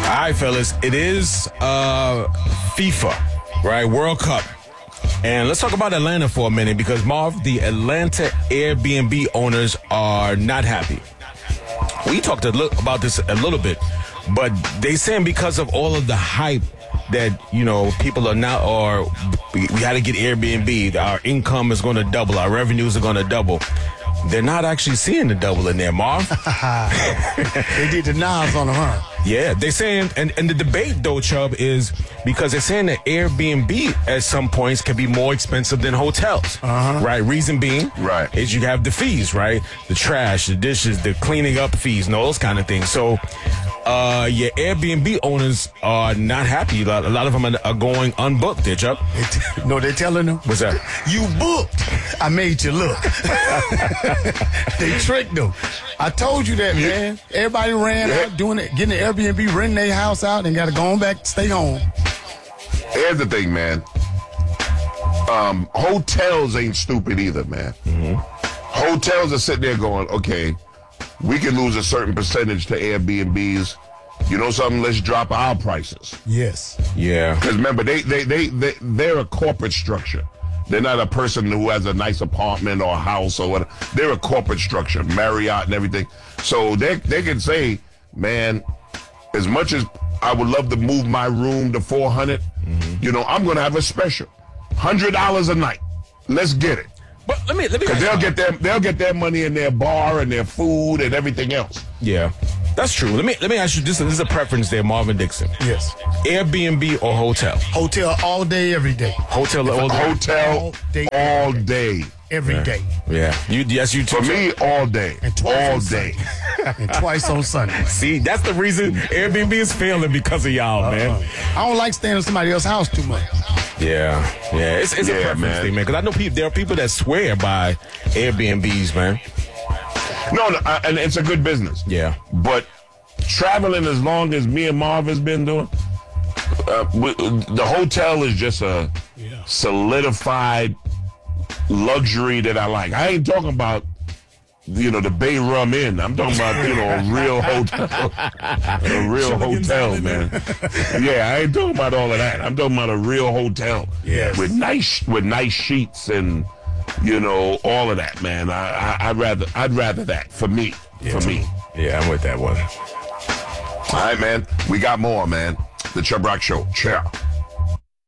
All right, fellas. It is FIFA, right? World Cup. And let's talk about Atlanta for a minute because, Marv, the Atlanta Airbnb owners are not happy. We talked about this a little bit, but they saying because of all of the hype that, you know, people are now, or we had to get Airbnb, our income is going to double, our revenues are going to double. They're not actually seeing the double in there, Marv. They did the knives on them, huh? Yeah, they're saying, and the debate, though, Chubb, is because they're saying that Airbnb at some points can be more expensive than hotels, right? Reason being, is you have the fees, right? The trash, the dishes, the cleaning up fees, and all those kind of things. So, yeah, Airbnb owners are not happy. A lot of them are going unbooked, there, Chubb. No, they're telling them. What's that? You booked. I made you look. They tricked them. I told you that, man. Everybody ran out doing it, getting the Airbnb, renting their house out, and got to go on back, stay home. Here's the thing, man. Hotels ain't stupid either, man. Hotels are sitting there going, okay, we can lose a certain percentage to Airbnbs. You know something? Let's drop our prices. Yes. Yeah. Because remember, they're a corporate structure. They're not a person who has a nice apartment or a house or whatever. They're a corporate structure, Marriott and everything. So they can say, man, as much as I would love to move my room to $400, you know, I'm going to have a special. $100 a night. Let's get it. But let me because they'll get their money in their bar and their food and everything else. Yeah. That's true. Let me ask you this is a preference there, Marvin Dixon. Yes. Airbnb or hotel? Hotel all day, every day. Hotel all day? Hotel all day. Every day. Yeah. You too. For me, all day. And twice all on day. Sunday. And twice on Sunday. See, that's the reason Airbnb is failing because of y'all, man. I don't like staying in somebody else's house too much. Yeah. It's a preference thing, man. Because I know there are people that swear by Airbnbs, man. No, and it's a good business. Yeah. But traveling as long as me and Marv has been doing, the hotel is just a solidified luxury that I like. I ain't talking about, you know, the Bay Rum Inn. I'm talking about, you know, a real hotel. A real hotel, man. Yeah, I ain't talking about all of that. I'm talking about a real hotel. Yes. With nice sheets and, you know, all of that, man. I'd rather that for me. Yeah. For me. Yeah, I'm with that one. All right, man. We got more, man. The Chubb Rock Show. Ciao.